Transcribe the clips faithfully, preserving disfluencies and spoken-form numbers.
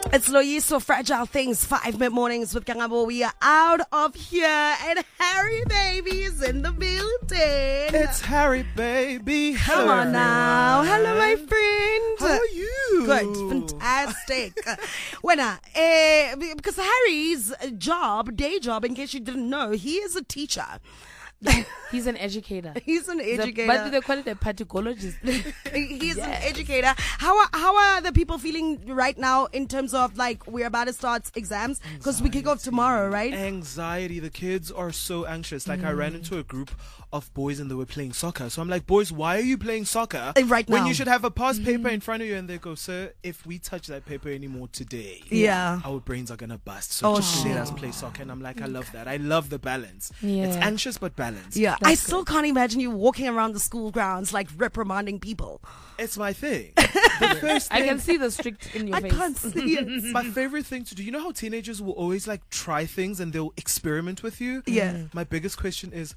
It's Loyiso, Fragile Things, five mid mornings with Kangabo. We are out of here, and Harry Baby is in the building. It's Harry Baby. Come Hello, on now. everyone. Hello, my friend. How are you? Good, fantastic. When uh, eh, because Harry's job, day job, in case you didn't know, he is a teacher. He's an educator. He's an He's a- educator. but they call it a particologist. He's Yes. an educator. How are, how are the people feeling right now in terms of like we're about to start exams because we kick off tomorrow, right? Anxiety. The kids are so anxious. Like I ran into a group of boys and they were playing soccer. So I'm like, boys, why are you playing soccer Uh, right when now. you should have a past paper in front of you? And they go, sir, if we touch that paper anymore today, Yeah. our brains are gonna bust. So Oh, just let shit. us play soccer. And I'm like, I love that. I love the balance. Yeah. It's anxious but balanced. Yeah, I That's still can't imagine you walking around the school grounds like reprimanding people. It's my thing. The first I thing can see the strict in your I face. can't see it. my favorite thing to do, you know how teenagers will always like try things and they'll experiment with you? Yeah. My biggest question is,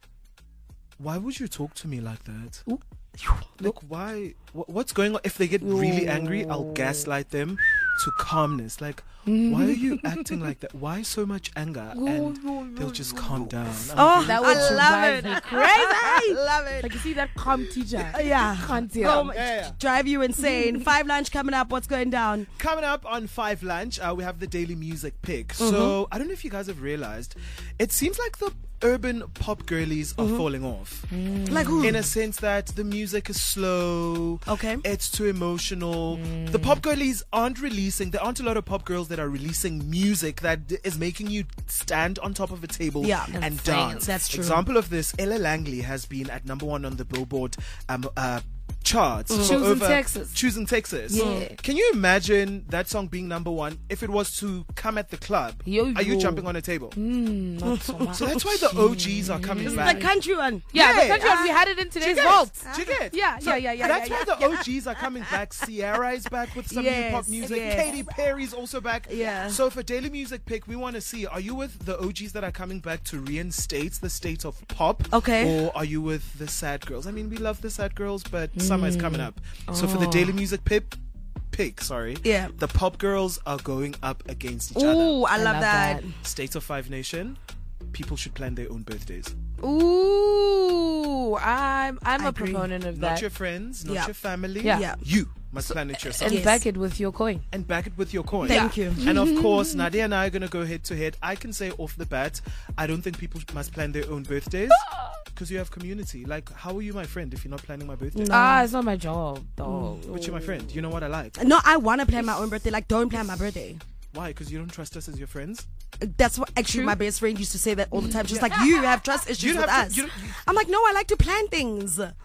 why would you talk to me like that? Ooh. Like, why? Wh- what's going on? If they get really angry, I'll gaslight them to calmness. Like, why are you acting like that? Why so much anger? And they'll just calm down. I'm Oh, like, That I would love drive it. me Crazy. I love it. Like you see that calm teacher. Yeah. Can't tell. Oh, my- Yeah, yeah. drive you insane. Five lunch coming up. What's going down? Coming up on Five Lunch, uh, we have the daily music pick. Mm-hmm. So I don't know if you guys have realized, it seems like the urban pop girlies are Mm-hmm. falling off. Like who? In a sense that the music is slow. Okay. It's too emotional. The pop girlies aren't releasing, there aren't a lot of pop girls that are releasing music that d- is making you stand on top of a table Yeah. and That's dance. That's true. Example of this, Ella Langley has been at number one on the Billboard um, uh, charts. for Choosing over- Texas. Choosing Texas. Yeah. Can you imagine that song being number one if it was to come at the club? Yo, Are you yo. jumping on a table? Mm, not so much. So that's why the O Gs are coming It's back. the country one. yeah, Yeah. the country one, we had it in Do you today's get? vault. Do you get? Yeah, yeah, yeah, yeah. That's yeah, why the O Gs are coming back. Sierra is back with some new Yes, pop music. yes. Katy Perry's also back. Yeah. So for daily music pick, we want to see: are you with the O Gs that are coming back to reinstate the state of pop? Okay. Or are you with the sad girls? I mean, we love the sad girls, but summer is coming up. So for the daily music pick, pick, sorry. Yeah. The pop girls are going up against each Ooh, other. I love, love that. that. State of Five Nation. People should plan their own birthdays. Ooh, I'm I'm I a agree. proponent of Not that. your friends, not Yeah. your family. Yeah. Yeah. You must plan it yourself. And Yes. back it with your coin. And back it with your coin. Thank you. And of course, Nadia and I are going to go head to head. I can say off the bat, I don't think people must plan their own birthdays because you have community. Like, how are you my friend if you're not planning my birthday? No. Ah, it's not my job, though. But you're my friend. You know what I like. No, I want to plan my own birthday. Like, don't plan my birthday. Why? Because you don't trust us as your friends? That's what actually True. my best friend used to say that all the time. She's like, you have trust issues You with have to- us. you don't- I'm like, no, I like to plan things.